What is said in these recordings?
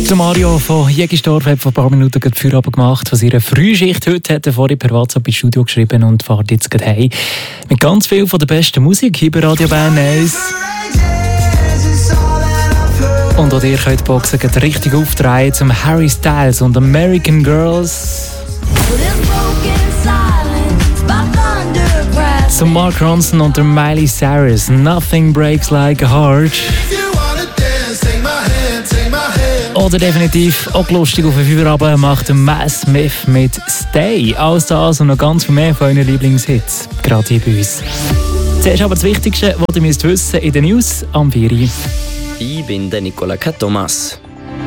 Der Mario von Jägisdorf hat vor ein paar Minuten die Feierabend gemacht von seiner Frühschicht. Heute hat er vorhin per WhatsApp ins Studio geschrieben und fährt jetzt gleich heim. Mit ganz viel von der besten Musik hier bei Radio Bern 1. Und auch ihr könnt die Boxen richtig aufdrehen zum Harry Styles und American Girls. Zum Mark Ronson und der Miley Cyrus. Nothing breaks like a heart. Oder definitiv auch lustig auf den Feierabend macht Matt Smith mit Stay. Alles das und noch ganz viel mehr von euren Lieblingshits. Gerade hier bei uns. Zuerst aber das Wichtigste, was ihr müsst wissen in den News am 4. Ich bin der Nicola Thomas.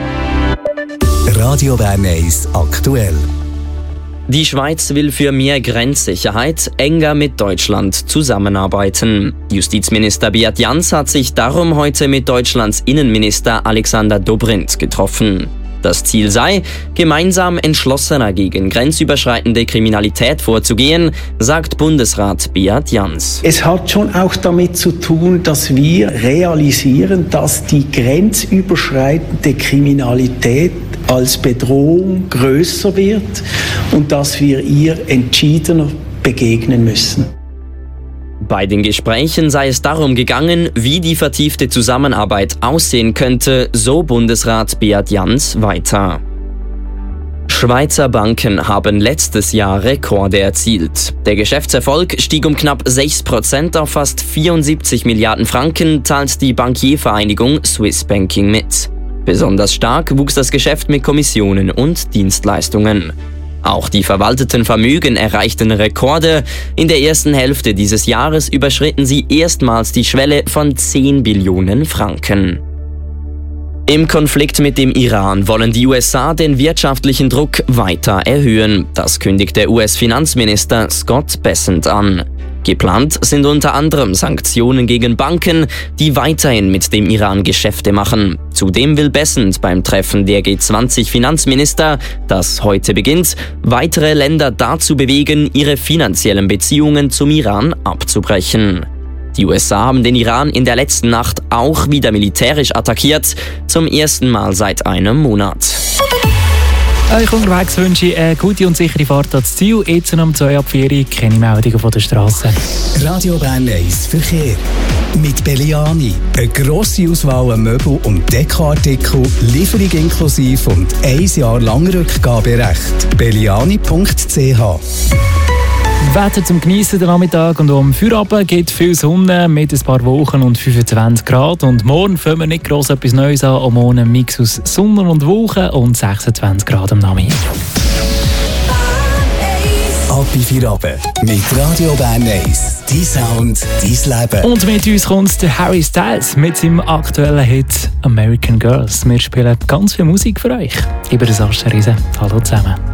Radio Bern 1 aktuell. Die Schweiz will für mehr Grenzsicherheit enger mit Deutschland zusammenarbeiten. Justizminister Beat Jans hat sich darum heute mit Deutschlands Innenminister Alexander Dobrindt getroffen. Das Ziel sei, gemeinsam entschlossener gegen grenzüberschreitende Kriminalität vorzugehen, sagt Bundesrat Beat Jans. Es hat schon auch damit zu tun, dass wir realisieren, dass die grenzüberschreitende Kriminalität als Bedrohung größer wird und dass wir ihr entschiedener begegnen müssen. Bei den Gesprächen sei es darum gegangen, wie die vertiefte Zusammenarbeit aussehen könnte, so Bundesrat Beat Jans weiter. Schweizer Banken haben letztes Jahr Rekorde erzielt. Der Geschäftserfolg stieg um knapp 6% auf fast 74 Milliarden Franken, teilt die Bankiervereinigung Swiss Banking mit. Besonders stark wuchs das Geschäft mit Kommissionen und Dienstleistungen. Auch die verwalteten Vermögen erreichten Rekorde. In der ersten Hälfte dieses Jahres überschritten sie erstmals die Schwelle von 10 Billionen Franken. Im Konflikt mit dem Iran wollen die USA den wirtschaftlichen Druck weiter erhöhen. Das kündigt der US-Finanzminister Scott Bessent an. Geplant sind unter anderem Sanktionen gegen Banken, die weiterhin mit dem Iran Geschäfte machen. Zudem will Bessent beim Treffen der G20-Finanzminister, das heute beginnt, weitere Länder dazu bewegen, ihre finanziellen Beziehungen zum Iran abzubrechen. Die USA haben den Iran in der letzten Nacht auch wieder militärisch attackiert, zum ersten Mal seit einem Monat. Euch unterwegs wünsche ich eine gute und sichere Fahrt ans Ziel. Jetzt um 2 ab 4 keine Meldungen von der Straße. Radio Bern 1 Verkehr. Mit Belliani. Eine grosse Auswahl an Möbel- und Dekoartikeln, Lieferung inklusive und 1 Jahr lang Rückgaberecht. belliani.ch. Wetter zum Geniessen den Nachmittag und am Feierabend gibt viel Sonne mit ein paar Wolken und 25 Grad. Und morgen fangen wir nicht gross etwas Neues an. Am Morgen ein Mix aus Sonne und Wolken und 26 Grad am Nachmittag. Ab in Feierabend mit Radio Bern 1. Dein Sound, dein Leben. Und mit uns kommt der Harry Styles mit seinem aktuellen Hit American Girls. Wir spielen ganz viel Musik für euch. Ich bin der Sascha Riese. Hallo zusammen.